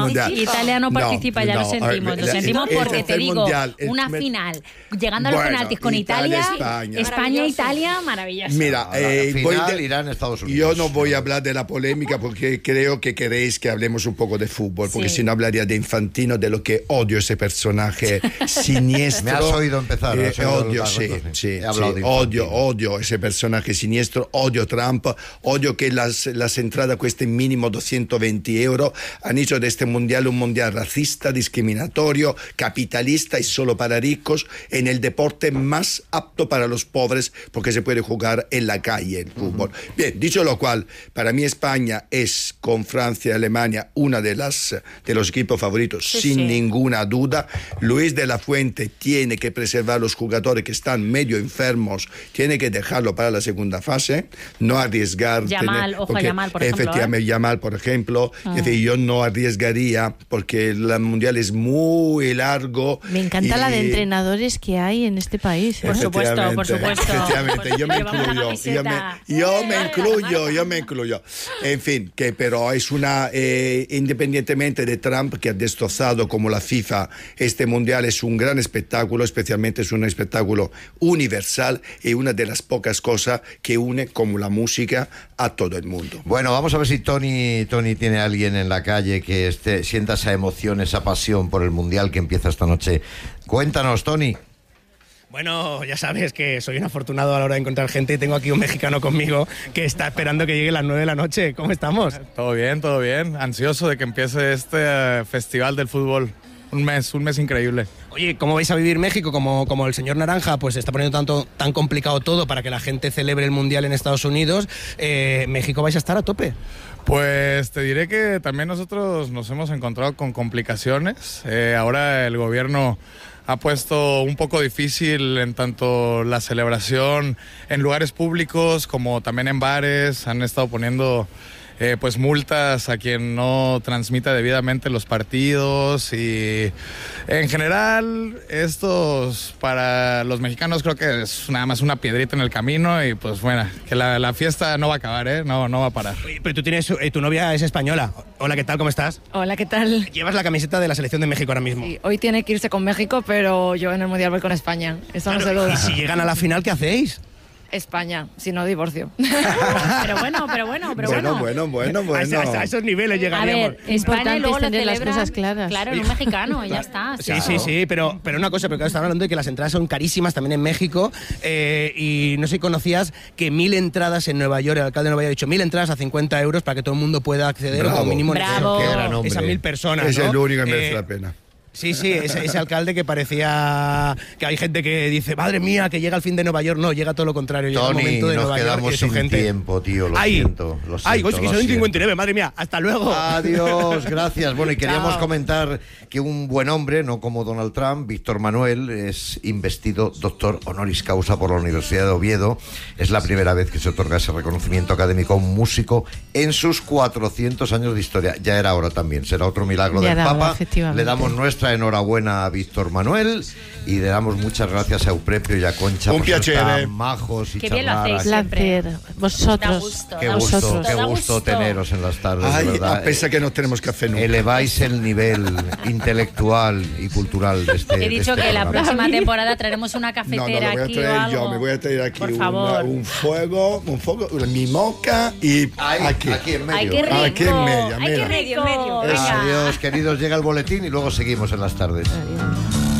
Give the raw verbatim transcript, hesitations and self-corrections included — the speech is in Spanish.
mundial. Italia no participa, no, ya no, lo sentimos. el, Lo sentimos el, porque el te digo, mundial, el, una el, final, llegando a los bueno, penaltis con Italia, Italia, España, España Italia, maravilloso. Mira, eh, final, voy de, Irán, Estados Unidos. Yo no voy a hablar de la polémica porque creo que queréis que hablemos un poco de fútbol, porque sí. si no hablaría de Infantino, de lo que odio ese personaje siniestro. Me has oído empezar. Eh, has oído odio, sí, sí, sí, odio, odio ese personaje siniestro, odio Trump, odio que las, las entradas cuesten mínimo doscientos veinte euros. Han hecho de este mundial un mundial racista, discriminatorio, capitalista y solo para ricos, en el deporte más apto para los pobres, porque se puede jugar en la calle el fútbol. Uh-huh. Bien, dicho lo cual, para mí España es, con Francia y Alemania, una de las de los equipos favoritos, sí, sin sí. ninguna duda. Luis de la Fuente tiene que preservar los jugadores que están medio enfermos, tiene que dejarlo para la segunda fase, no arriesgar. Yamal, tener, ojo a Yamal, por ejemplo. Efectivamente, ¿eh? Yamal, por ejemplo. Uh-huh. Es decir, yo no arriesgaría porque el mundial es muy largo. Me encanta y... la de entrenadores que hay en este país. ¿eh? Por supuesto, por supuesto. Efectivamente, yo me incluyo. Yo me, yo me incluyo, yo me incluyo. En fin, que pero es una, eh, independientemente de Trump, que ha destrozado como la FIFA este mundial, es un gran espectáculo, especialmente es un espectáculo universal y una de las pocas cosas que une como la música a todo el mundo. Bueno, vamos a ver si Tony, Tony tiene a alguien en la calle que esté, sienta esa emoción, esa pasión por el mundial que empieza esta noche. Cuéntanos, Tony. Bueno, ya sabes que soy un afortunado a la hora de encontrar gente y tengo aquí un mexicano conmigo que está esperando que llegue las nueve de la noche. ¿Cómo estamos? Todo bien, todo bien. Ansioso de que empiece este uh, festival del fútbol. Un mes, un mes increíble. Oye, ¿cómo vais a vivir México? Como, como el señor Naranja pues está poniendo tanto, tan complicado todo para que la gente celebre el Mundial en Estados Unidos. Eh, ¿México vais a estar a tope? Pues te diré que también nosotros nos hemos encontrado con complicaciones. Eh, ahora el gobierno ha puesto un poco difícil en tanto la celebración en lugares públicos como también en bares. Han estado poniendo eh, pues multas a quien no transmita debidamente los partidos y en general estos para los mexicanos creo que es nada más una piedrita en el camino y pues bueno, que la, la fiesta no va a acabar, ¿eh? no, no va a parar. Oye, pero tú tienes, eh, tu novia es española. Hola, ¿qué tal? ¿Cómo estás? Hola, ¿qué tal? Llevas la camiseta de la selección de México ahora mismo. Sí, hoy tiene que irse con México, pero yo en el Mundial voy con España. Eso claro, no se duda. Y si llegan a la final, ¿qué hacéis? España, si no divorcio. Pero bueno, pero bueno, pero bueno. Bueno, bueno, bueno, A, bueno. a, a esos niveles llegaríamos. A ver, España y luego lo tener las celebran, cosas claras. claro, en un mexicano, y ya está. Sí, sí, sí, pero, pero una cosa, porque están hablando de que las entradas son carísimas también en México eh, y no sé si conocías que mil entradas en Nueva York, el alcalde de Nueva York ha dicho mil entradas a cincuenta euros para que todo el mundo pueda acceder Bravo. como mínimo Bravo. Qué gran hombre. esas mil personas, Es ¿no? el único que merece Eh, la pena. Sí, sí, ese, ese alcalde que parecía que hay gente que dice, madre mía, que llega al fin de Nueva York. No, llega todo lo contrario. Llega Tony, el momento de nos Nueva York quedamos y su sin gente. tiempo, tío, lo Ay, siento, lo siento. Ay, pues que lo son siento. cincuenta y nueve, madre mía, hasta luego. Adiós, gracias. Bueno, y queríamos Chao. comentar que un buen hombre, no como Donald Trump, Víctor Manuel, es investido doctor honoris causa por la Universidad de Oviedo. Es la primera vez que se otorga ese reconocimiento académico a un músico en sus cuatrocientos años de historia. Ya era hora también, será otro milagro Ya del era hora, Papa. efectivamente. Le damos nuestra enhorabuena a Víctor Manuel y le damos muchas gracias a Euprepio y a Concha Un por ser piacere. tan majos y Qué bien lo charlar hacéis. aquí. Placer. Da Vosotros. gusto, Qué da gusto, Vosotros. qué Da gusto gusto. teneros en las tardes, Ay, de verdad. a pesar que no tenemos café nunca. Eleváis el nivel intelectual y cultural de este He de dicho este que la programa. próxima temporada traeremos una No, no, cafetera lo voy a aquí o traer algo. yo, me voy a traer aquí Por una- favor. un fuego, un fuego, mi moca y Ahí, aquí. aquí en medio. Ay, qué rico. Aquí en medio, Ay, qué mira. rico. Medio, medio. Venga. Adiós, queridos, llega el boletín y luego seguimos en las tardes. Adiós.